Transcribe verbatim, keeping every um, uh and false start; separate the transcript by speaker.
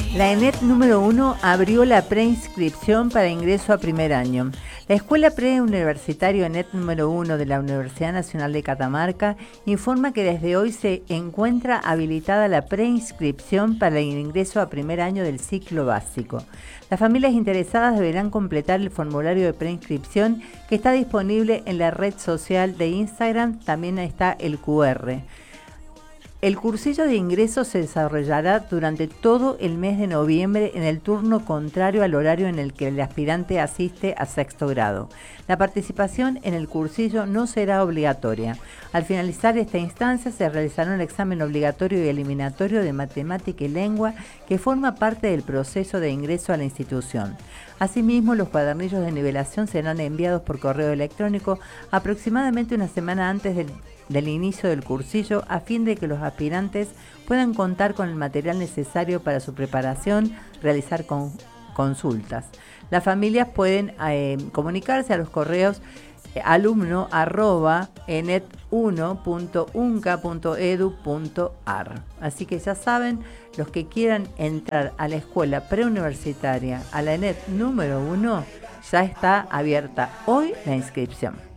Speaker 1: La ENET número uno abrió la preinscripción para ingreso a primer año. La Escuela Preuniversitaria ENET número uno de la Universidad Nacional de Catamarca informa que desde hoy se encuentra habilitada la preinscripción para el ingreso a primer año del ciclo básico. Las familias interesadas deberán completar el formulario de preinscripción que está disponible en la red social de Instagram, también está el cu erre. El cursillo de ingreso se desarrollará durante todo el mes de noviembre en el turno contrario al horario en el que el aspirante asiste a sexto grado. La participación en el cursillo no será obligatoria. Al finalizar esta instancia se realizará un examen obligatorio y eliminatorio de matemática y lengua que forma parte del proceso de ingreso a la institución. Asimismo, los cuadernillos de nivelación serán enviados por correo electrónico aproximadamente una semana antes del del inicio del cursillo a fin de que los aspirantes puedan contar con el material necesario para su preparación, realizar con, consultas. Las familias pueden eh, comunicarse a los correos eh, alumno arroba enet uno punto unca punto edu punto ar. Así que ya saben, los que quieran entrar a la escuela preuniversitaria, a la ENET número uno, ya está abierta hoy la inscripción.